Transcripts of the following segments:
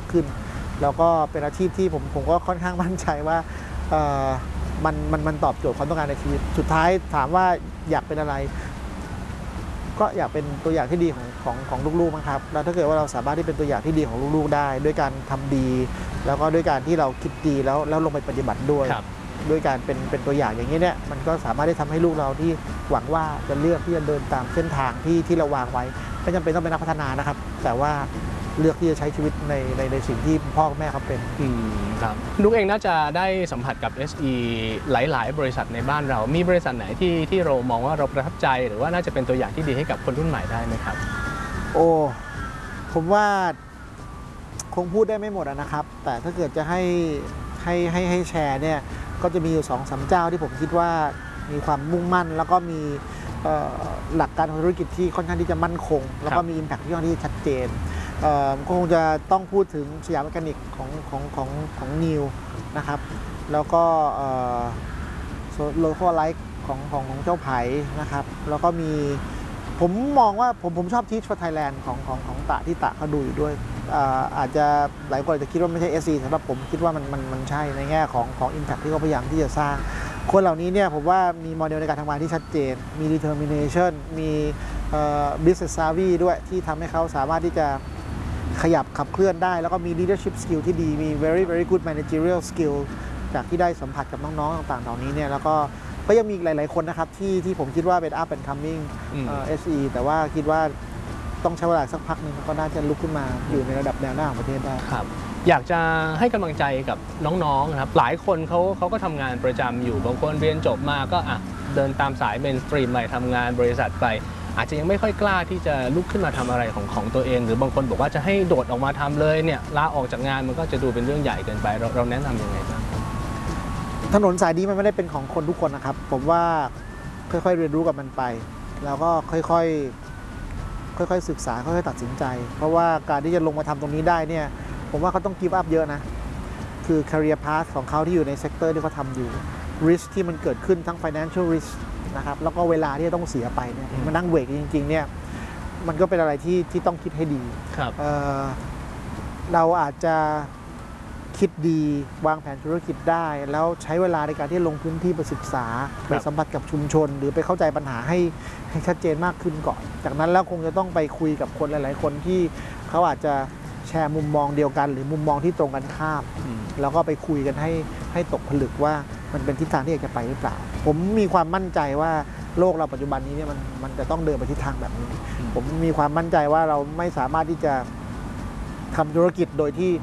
ขึ้นแล้วก็เป็นอาชีพที่ผมก็ค่อนข้างมั่นใจว่ามันตอบโจทย์ความต้องการในชีวิตสุดท้ายถามว่าอยากเป็นอะไรก็อยากเป็นตัวอย่างที่ดีของลูกๆมั้งครับแล้วถ้าเกิดว่าเราสามารถที่เป็นตัวอย่างที่ดีของลูกๆได้ด้วยการทำดีแล้วก็ด้วยการที่เราคิดดีแล้วลงไปปฏิบัติด้วยการเป็นตัวอย่างอย่างนี้เนี่ยมันก็สามารถได้ทำให้ลูกเราที่หวังว่าจะเลือกที่จะเดินตามเส้นทางที่เราวางไว้ไม่จำเป็นต้องเป็นนักพัฒนานะครับแต่ว่าเลือกที่จะใช้ชีวิตในสิ่งที่พ่อแม่เขาเป็นครับลูกเองน่าจะได้สัมผัสกับ SE หลายๆบริษัทในบ้านเรามีบริษัทไหนที่เรามองว่าเราประทับใจหรือว่าน่าจะเป็นตัวอย่างที่ดีให้กับคนรุ่นใหม่ได้ไหมครับโอ้ผมว่าคงพูดได้ไม่หมดนะครับแต่ถ้าเกิดจะให้แชร์เนี่ยก็จะมีอยู่2-3 เจ้าที่ผมคิดว่ามีความมุ่งมั่นแล้วก็มีหลักการทางธุรกิจที่ค่อนข้างที่จะมั่นคงแล้วก็มี Impact ที่ค่อนข้างที่ชัดเจนคงจะต้องพูดถึงสยามเมคานิกของนิวนะครับแล้วก็โลโก้ไลท์ของเจ้าไผ่นะครับแล้วก็มีผมมองว่าผมชอบ Teach for Thailand ของตะที่ตะเขาดูอยู่ด้วยอาจจะหลายคนอาจจะคิดว่าไม่ใช่ SE สำหรับผมคิดว่ามันใช่ในแง่ของ Impact ที่เขาพยายามที่จะสร้างคนเหล่านี้เนี่ยผมว่ามีโมเดลในการทำงานที่ชัดเจนมี determination มี business savvy ด้วยที่ทำให้เขาสามารถที่จะขยับขับเคลื่อนได้แล้วก็มี leadership skill ที่ดีมี very good managerial skill จากที่ได้สัมผัสกับน้องๆต่างๆเหล่านี้เนี่ยแล้วก็ยังมีหลายๆคนนะครับที่ผมคิดว่าเป็น up and coming SE แต่ว่าคิดว่าต้องใช้เวลาสักพักหนึ่งก็น่าจะลุกขึ้นมาอยู่ในระดับแนวหน้าของประเทศได้ครับอยากจะให้กำลังใจกับน้องๆนะครับหลายคนเขาก็ทำงานประจำอยู่บางคนเรียนจบมาก็เดินตามสายเมนสตรีมไปทำงานบริษัทไปอาจจะยังไม่ค่อยกล้าที่จะลุกขึ้นมาทำอะไรของตัวเองหรือบางคนบอกว่าจะให้โดดออกมาทำเลยเนี่ยลาออกจากงานมันก็จะดูเป็นเรื่องใหญ่เกินไปเราแนะนำยังไงบ้างถนนสายนี้มันไม่ได้เป็นของคนทุกคนนะครับผมว่าค่อยๆเรียนรู้กับมันไปแล้วก็ค่อยๆศึกษาค่อยๆตัดสินใจเพราะว่าการที่จะลงมาทำตรงนี้ได้เนี่ยผมว่าเขาต้องgive upเยอะนะคือ career path ของเขาที่อยู่ในเซกเตอร์ที่เขาทำอยู่ risk ที่มันเกิดขึ้นทั้ง financial risk นะครับแล้วก็เวลาที่จะต้องเสียไปเนี่ยมานั่งเวกจริงๆเนี่ยมันก็เป็นอะไรที่ต้องคิดให้ดีเราอาจจะคิดดีวางแผนธุรกิจได้แล้วใช้เวลาในการที่ลงพื้นที่ไปศึกษาไปสัมผัสกับชุมชนหรือไปเข้าใจปัญหาให้ชัดเจนมากขึ้นก่อนจากนั้นแล้วคงจะต้องไปคุยกับคนหลายๆคนที่เขาอาจจะแชร์มุมมองเดียวกันหรือมุมมองที่ตรงกันข้ามแล้วก็ไปคุยกันให้ตกผลึกว่ามันเป็นทิศทางที่อยากจะไปหรือเปล่าผมมีความมั่นใจว่าโลกเราปัจจุบันนี้เนี่ยมันจะต้องเดินไปทิศทางแบบนี้ผมมีความมั่นใจว่าเราไม่สามารถที่จะทำธุรกิจโดยที่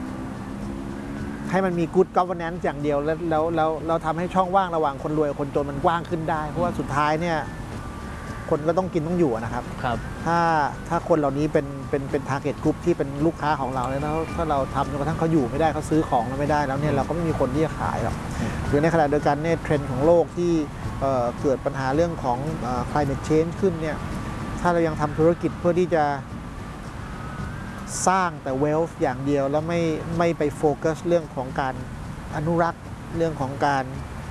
ให้มันมี good governance อย่างเดียวแล้วทำให้ช่องว่างระหว่างคนรวยกับคนจนมันกว้างขึ้นได้เพราะว่าสุดท้ายเนี่ยคนก็ต้องกินต้องอยู่นะครับถ้าคนเหล่านี้เป็น target group ที่เป็นลูกค้าของเราแล้วถ้าเราทำจนกระทั่งเขาอยู่ไม่ได้เขาซื้อของเราไม่ได้แล้วเนี่ยเราก็ไม่มีคนที่จะขายหรอกหรือในขณะเดียวกันเนี่ยเทรนด์ของโลกที่เกิดปัญหาเรื่องของ climate change ขึ้นเนี่ยถ้าเรายังทำธุรกิจเพื่อที่จะสร้างแต่ wealth อย่างเดียวแล้วไม่ไปโฟกัสเรื่องของการอนุรักษ์เรื่องของการ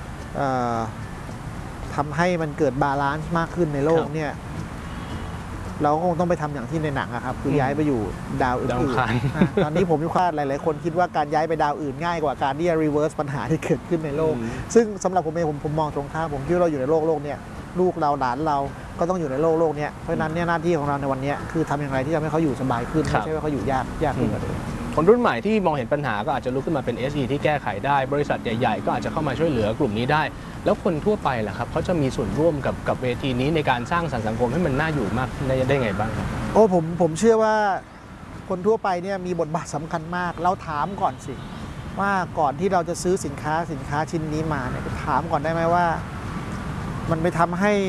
ทำให้มันเกิดบาลานซ์มากขึ้นในโลกเนี่ยเราคงต้องไปทำอย่างที่ในหนังครับคือย้ายไปอยู่ดาวอื่นตอนนี้ผมคิดว่าหลายๆคนคิดว่าการย้ายไปดาวอื่นง่ายกว่าการที่จะ reverse ปัญหาที่เกิดขึ้นในโลกซึ่งสำหรับผมเองผมมองตรงข้ามผมคิดว่าเราอยู่ในโลกเนี่ยลูกเราหลานเราก็ต้องอยู่ในโลกนี้เพราะฉะนั้นเนี่ยหน้าที่ของเราในวันนี้คือทำอย่างไรที่จะให้เขาอยู่สบายขึ้นไม่ใช่ว่าเขาอยู่ยากขึ้นกว่าเดิมคนรุ่นใหม่ที่มองเห็นปัญหาก็อาจจะลุกขึ้นมาเป็น SE ที่แก้ไขได้บริษัทใหญ่ๆก็อาจจะเข้ามาช่วยเหลือกลุ่มนี้ได้แล้วคนทั่วไปล่ะครับเขาจะมีส่วนร่วมกับเวทีนี้ในการสร้างสรรค์สังคมให้มันน่าอยู่มากได้ไงบ้างผมเชื่อว่าคนทั่วไปเนี่ยมีบทบาทสำคัญมากเราถามก่อนสิว่าก่อนที่เราจะซื้อสินค้าชิ้นนี้มาเนี่ยถามก่อนได้ไหมว่ามันไปทำให้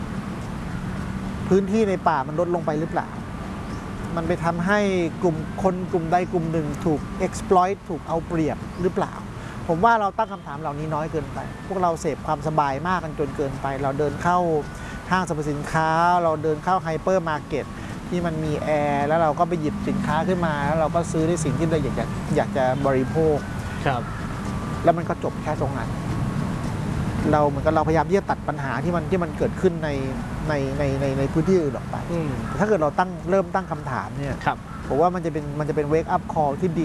พื้นที่ในป่ามันลดลงไปหรือเปล่ามันไปทำให้กลุ่มใดกลุ่มหนึ่งถูก exploit ถูกเอาเปรียบหรือเปล่าผมว่าเราตั้งคำถามเหล่านี้น้อยเกินไปพวกเราเสพความสบายมากกันจนเกินไปเราเดินเข้าห้างสรรพสินค้าเราเดินเข้าไฮเปอร์มาร์เก็ตที่มันมีแอร์แล้วเราก็ไปหยิบสินค้าขึ้นมาแล้วเราก็ซื้อในสิ่งที่เราอยากจะบริโภคแล้วมันก็จบแค่ตรงนั้นเราเหมือนกับเราพยายามที่จะตัดปัญหาที่มันเกิดขึ้นในพื้นที่อื่นออกไปแต่ถ้าเกิดเราเริ่มตั้งคำถามเนี่ยผมว่ามันจะเป็น wake up call ที่ดี